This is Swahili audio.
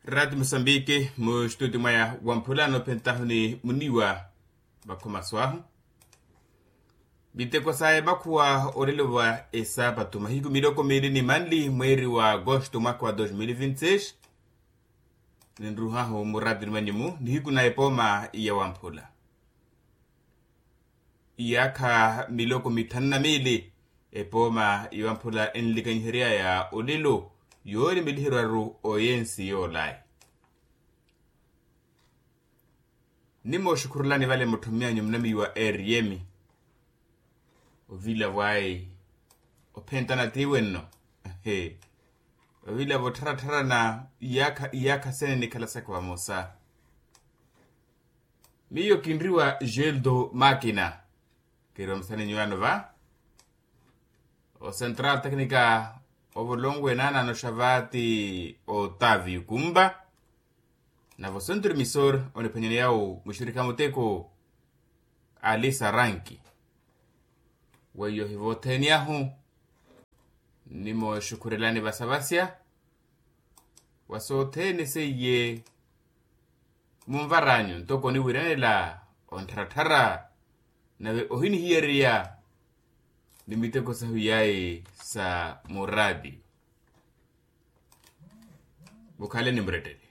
Radio Moçambique, mo estúdio maya wampulano pentahuni muniwa bakoma swahu. Bite kwa sae bakuwa orilewa sabato mahiku miloko ni manli mweri wa agosto mwaka wa 2026. Nindruhaho muradi manimu nihiku na epoma iya wampula. Iyaka miloko mitanna mili epoma iya wampula enlikanyihiria ya olilo yori milihiraru oyensi yolai. Nimo shukurulani vale mutumia nyumnami wa Yemi. Ovila wai opentana tiwenno. Ovila votaratara na iyaka sene nikalasaka wa Musa. Miyo kindriwa Geldo Makina. Kiro msani nyuano va? O Central Technica Ovolongwe nana no Shavati Otavio Kumba. Na vosonto emisor one penyene yao mushirika muteko Alisa Ranki. Weyo hivoteni yahu nimo shukurelani basabasya wasotene seye mumvaranyo ntoko ni wiranela ontaratara nawe ohini hiyeria nimiteko sahuyae sa muradi bukale ni mreteli.